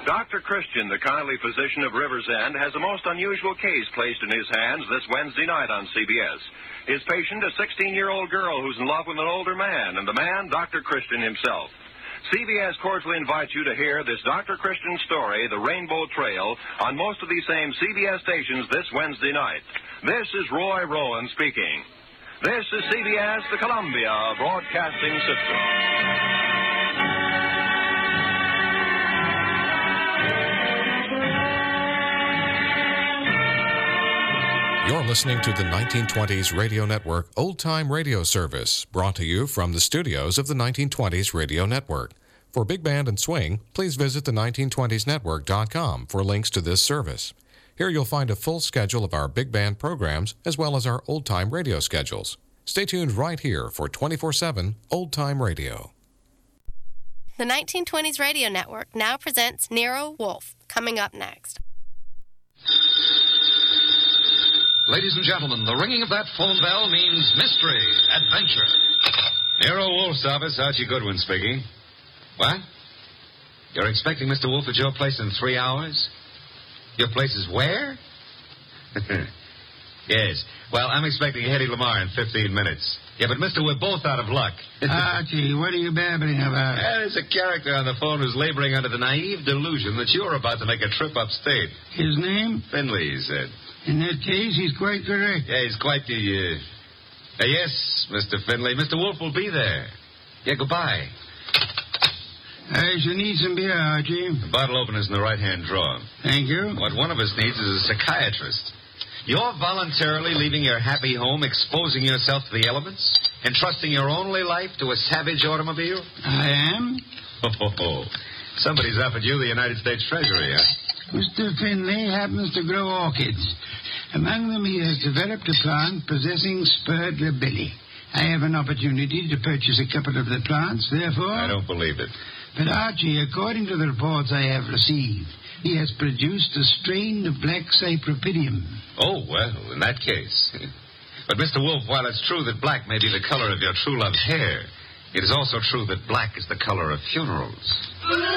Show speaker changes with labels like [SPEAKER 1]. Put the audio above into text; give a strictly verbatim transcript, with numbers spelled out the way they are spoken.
[SPEAKER 1] Doctor Christian, the kindly physician of River's End, has a most unusual case placed in his hands this Wednesday night on C B S. His patient, a sixteen-year-old girl who's in love with an older man, and the man, Doctor Christian himself. C B S cordially invites you to hear this Doctor Christian story, The Rainbow Trail, on most of these same C B S stations this Wednesday night. This is Roy Rowan speaking. This is C B S, the Columbia Broadcasting System.
[SPEAKER 2] You're listening to the nineteen twenties Radio Network Old Time Radio Service, brought to you from the studios of the nineteen twenties Radio Network. For Big Band and Swing, please visit the nineteen twenties network dot com for links to this service. Here you'll find a full schedule of our Big Band programs, as well as our Old Time Radio schedules. Stay tuned right here for twenty-four seven Old Time Radio.
[SPEAKER 3] The nineteen twenties Radio Network now presents Nero Wolfe, coming up next.
[SPEAKER 4] Ladies and gentlemen, the ringing of that phone bell means mystery, adventure.
[SPEAKER 5] Nero Wolfe's office, Archie Goodwin speaking. What? You're expecting Mister Wolfe at your place in three hours? Your place is where? Yes. Well, I'm expecting Hedy Lamarr in fifteen minutes. Yeah, but, mister, we're both out of luck.
[SPEAKER 6] Archie, what are you babbling about?
[SPEAKER 5] Well, there's a character on the phone who's laboring under the naive delusion that you're about to make a trip upstate.
[SPEAKER 6] His name?
[SPEAKER 5] Finley, he said.
[SPEAKER 6] In that case, he's quite correct.
[SPEAKER 5] Yeah, he's quite the, uh... uh yes, Mister Finley. Mister Wolfe will be there. Yeah, goodbye.
[SPEAKER 6] I shall need some beer, Archie.
[SPEAKER 5] The bottle opener's in the right-hand drawer.
[SPEAKER 6] Thank you.
[SPEAKER 5] What one of us needs is a psychiatrist. You're voluntarily leaving your happy home, exposing yourself to the elements, entrusting your only life to a savage automobile?
[SPEAKER 6] I am.
[SPEAKER 5] Oh, ho, ho. Somebody's offered you the United States Treasury, huh?
[SPEAKER 6] Mister Finley happens to grow orchids. Among them, he has developed a plant possessing spurred labelli. I have an opportunity to purchase a couple of the plants, therefore...
[SPEAKER 5] I don't believe it.
[SPEAKER 6] But, Archie, according to the reports I have received, he has produced a strain of black cypripedium.
[SPEAKER 5] Oh, well, in that case. But, Mister Wolfe, while it's true that black may be the color of your true love's hair, it is also true that black is the color of funerals.